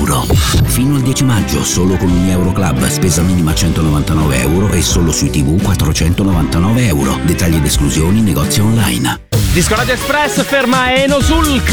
euro. Fino al 10 maggio, solo con un Euroclub, spesa minima 199 euro e solo sui TV 499 euro. Dettagli ed esclusioni, negozi online. Disco Radio Express ferma Eno sul